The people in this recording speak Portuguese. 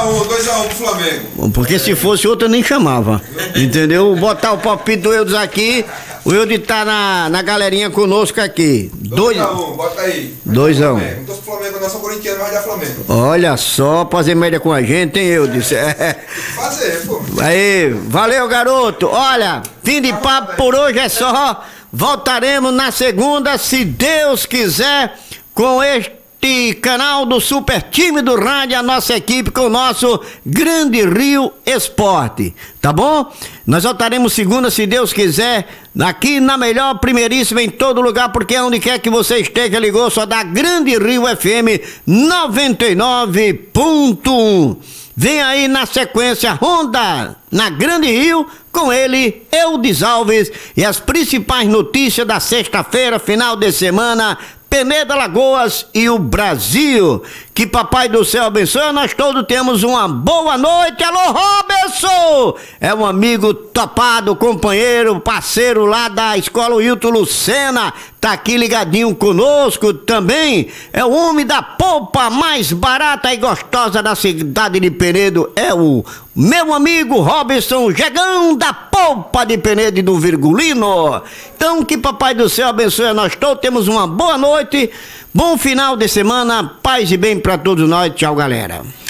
2x1 pro Flamengo. Porque se fosse outro eu nem chamava. Entendeu? Botar o palpite do Eudes aqui. O Eudes tá na galerinha conosco aqui. 2x1, bota aí. 2x1. Não tô pro Flamengo, não sou corintiano, mas já Flamengo. Olha só, fazer média com a gente, hein, Eudes? Fazer, pô. Aí, valeu, garoto. Olha, fim de papo por hoje é só. Voltaremos na segunda, se Deus quiser, com este canal do Super Time do Rádio, a nossa equipe com o nosso Grande Rio Esporte, tá bom? Nós voltaremos segunda, se Deus quiser, aqui na melhor, primeiríssima em todo lugar, porque onde quer que você esteja, ligou, só da Grande Rio FM 99.1. Vem aí na sequência Honda na Grande Rio, com ele, Eudes Alves, e as principais notícias da sexta-feira, final de semana, Peneda, Lagoas e o Brasil. Que Papai do Céu abençoe, nós todos temos uma boa noite. Alô, Robinson! É um amigo topado, companheiro, parceiro lá da Escola Hilton Lucena, tá aqui ligadinho conosco também. É o homem da polpa mais barata e gostosa da cidade de Penedo, é o meu amigo Robinson Jegão da polpa de Penedo e do Virgulino. Então que Papai do Céu abençoe a nós todos, temos uma boa noite, bom final de semana, paz e bem pra todos nós, tchau galera.